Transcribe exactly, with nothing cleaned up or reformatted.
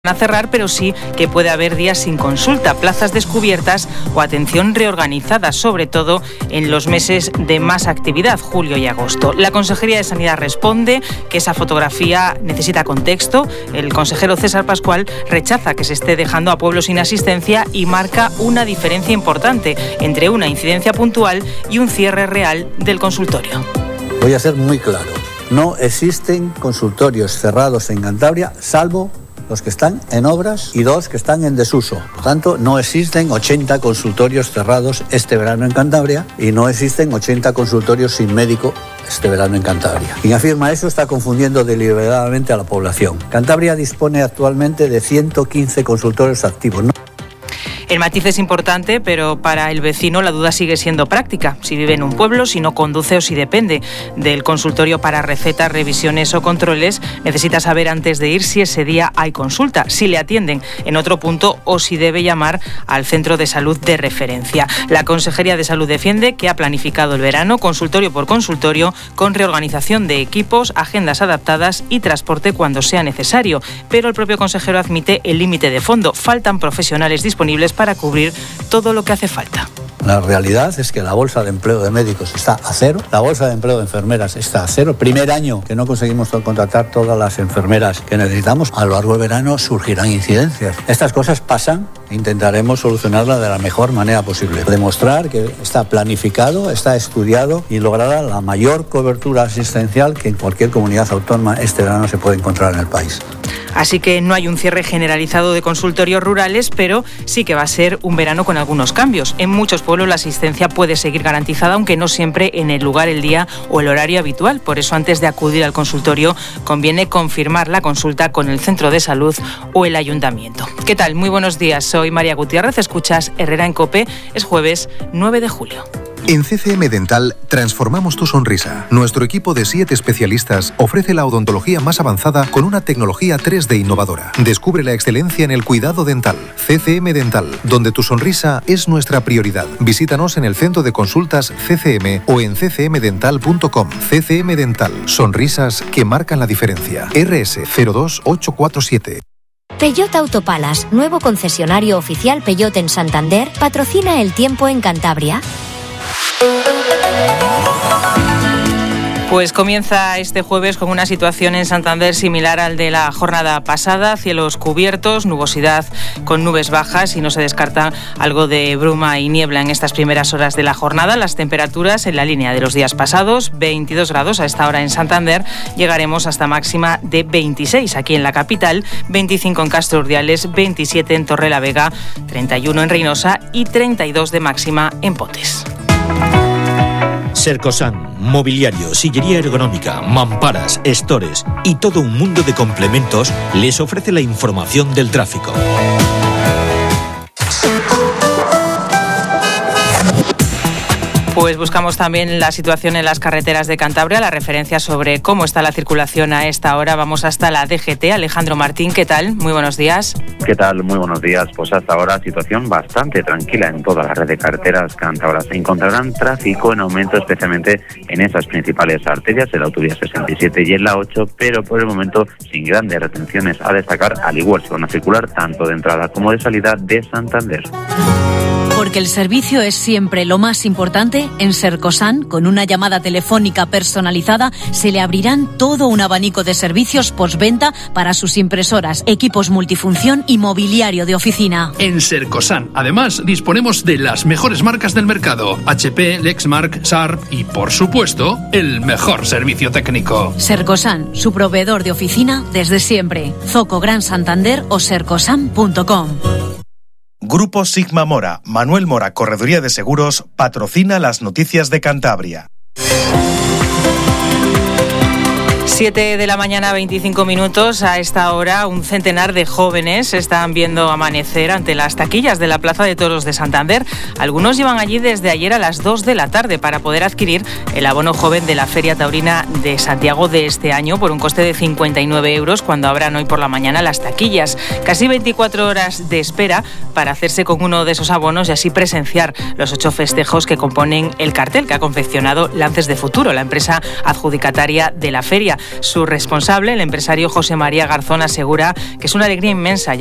a cerrar, pero sí que puede haber días sin consulta, plazas descubiertas o atención reorganizada, sobre todo en los meses de más actividad, julio y agosto. La Consejería de Sanidad responde que esa fotografía necesita contexto. El consejero César Pascual rechaza que se esté dejando a pueblos sin asistencia y marca una diferencia importante entre una incidencia puntual y un cierre real del consultorio. Voy a ser muy claro. No existen consultorios cerrados en Cantabria, salvo los que están en obras y dos que están en desuso. Por tanto, no existen ochenta consultorios cerrados este verano en Cantabria y no existen ochenta consultorios sin médico este verano en Cantabria. Quien afirma eso está confundiendo deliberadamente a la población. Cantabria dispone actualmente de ciento quince consultorios activos. ¿no? El matiz es importante, pero para el vecino la duda sigue siendo práctica. Si vive en un pueblo, si no conduce o si depende del consultorio para recetas, revisiones o controles, necesita saber antes de ir si ese día hay consulta, si le atienden en otro punto o si debe llamar al centro de salud de referencia. La Consejería de Salud defiende que ha planificado el verano consultorio por consultorio con reorganización de equipos, agendas adaptadas y transporte cuando sea necesario. Pero el propio consejero admite el límite de fondo. Faltan profesionales disponibles para cubrir todo lo que hace falta. La realidad es que la bolsa de empleo de médicos está a cero, la bolsa de empleo de enfermeras está a cero. Primer año que no conseguimos contratar todas las enfermeras que necesitamos. A lo largo del verano surgirán incidencias. Estas cosas pasan e intentaremos solucionarlas de la mejor manera posible. Demostrar que está planificado, está estudiado y logrará la mayor cobertura asistencial que en cualquier comunidad autónoma este verano se puede encontrar en el país. Así que no hay un cierre generalizado de consultorios rurales, pero sí que va a ser un verano con algunos cambios. En muchos pueblos la asistencia puede seguir garantizada, aunque no siempre en el lugar, el día o el horario habitual. Por eso, antes de acudir al consultorio, conviene confirmar la consulta con el centro de salud o el ayuntamiento. ¿Qué tal? Muy buenos días. Soy María Gutiérrez. Escuchas Herrera en COPE. Es jueves nueve de julio. En C C M Dental transformamos tu sonrisa. Nuestro equipo de siete especialistas ofrece la odontología más avanzada con una tecnología tres D innovadora. Descubre la excelencia en el cuidado dental. C C M Dental, donde tu sonrisa es nuestra prioridad. Visítanos en el centro de consultas C C M o en c c m dental punto com. C C M Dental, sonrisas que marcan la diferencia. R S cero dos ocho cuatro siete. Peugeot Autopalas, nuevo concesionario oficial Peugeot en Santander, patrocina el tiempo en Cantabria. Pues comienza este jueves con una situación en Santander similar al de la jornada pasada. Cielos cubiertos, nubosidad con nubes bajas y no se descarta algo de bruma y niebla en estas primeras horas de la jornada. Las temperaturas en la línea de los días pasados, veintidós grados a esta hora en Santander. Llegaremos hasta máxima de veintiséis aquí en la capital, veinticinco en Castro Urdiales, veintisiete en Torrelavega, treinta y uno en Reynosa y treinta y dos de máxima en Potes. Sercosan, mobiliario, sillería ergonómica, mamparas, stores y todo un mundo de complementos les ofrece la información del tráfico. Pues buscamos también la situación en las carreteras de Cantabria, la referencia sobre cómo está la circulación a esta hora. Vamos hasta la D G T. Alejandro Martín, ¿qué tal? Muy buenos días. ¿Qué tal? Muy buenos días. Pues hasta ahora situación bastante tranquila en toda la red de carreteras cántabras. Se encontrarán tráfico en aumento especialmente en esas principales arterias, en la autovía sesenta y siete y en la ocho, pero por el momento sin grandes retenciones a destacar, al igual se van a circular tanto de entrada como de salida de Santander. Porque el servicio es siempre lo más importante, en Sercosan, con una llamada telefónica personalizada, se le abrirán todo un abanico de servicios postventa para sus impresoras, equipos multifunción y mobiliario de oficina. En Sercosan, además, disponemos de las mejores marcas del mercado: H P, Lexmark, Sharp y, por supuesto, el mejor servicio técnico. Sercosan, su proveedor de oficina desde siempre. Zoco Gran Santander o sercosan punto com. Grupo Sigma Mora, Manuel Mora, Correduría de Seguros, patrocina las noticias de Cantabria. siete de la mañana, veinticinco minutos. A esta hora, un centenar de jóvenes están viendo amanecer ante las taquillas de la Plaza de Toros de Santander. Algunos llevan allí desde ayer a las dos de la tarde para poder adquirir el abono joven de la Feria Taurina de Santiago de este año por un coste de cincuenta y nueve euros cuando abran hoy por la mañana las taquillas. Casi veinticuatro horas de espera para hacerse con uno de esos abonos y así presenciar los ocho festejos que componen el cartel que ha confeccionado Lances de Futuro, la empresa adjudicataria de la feria. Su responsable, el empresario José María Garzón, asegura que es una alegría inmensa